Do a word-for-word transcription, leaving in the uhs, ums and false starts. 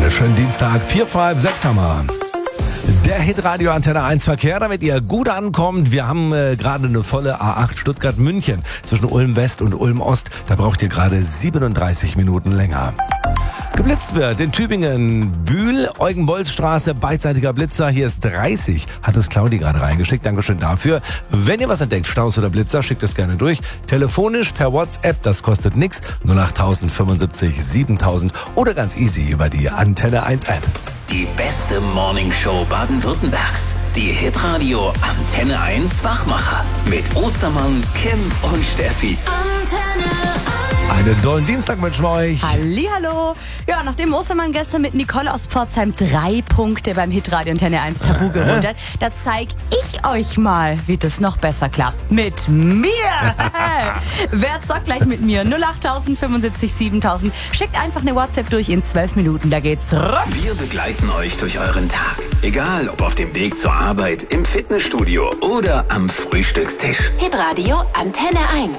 Schönen Dienstag, vier vor halb sechs haben wir. Der Hitradio Antenne eins Verkehr, damit ihr gut ankommt. Wir haben äh, gerade eine volle A acht Stuttgart-München zwischen Ulm West und Ulm Ost. Da braucht ihr gerade siebenunddreißig Minuten länger. Geblitzt wird in Tübingen, Bühl, Eugen-Bolz-Straße, beidseitiger Blitzer. Hier ist dreißig, hat es Claudi gerade reingeschickt. Dankeschön dafür. Wenn ihr was entdeckt, Staus oder Blitzer, schickt es gerne durch. Telefonisch per WhatsApp, das kostet nix. null acht fünfundsiebzig siebentausend oder ganz easy über die Antenne eins App. Die beste Morningshow Baden-Württembergs. Die Hitradio Antenne eins Wachmacher. Mit Ostermann, Kim und Steffi. Antenne eins. Einen tollen Dienstag wünschen wir euch. Hallihallo. Ja, nachdem Ostermann gestern mit Nicole aus Pforzheim drei Punkte beim Hitradio Antenne eins Tabu geholt hat, da zeig ich euch mal, wie das noch besser klappt. Mit mir. Wer zockt gleich mit mir? null acht fünfundsiebzig siebentausend. Schickt einfach eine WhatsApp durch in zwölf Minuten. Da geht's rund. Wir begleiten euch durch euren Tag. Egal, ob auf dem Weg zur Arbeit, im Fitnessstudio oder am Frühstückstisch. Hitradio Antenne eins.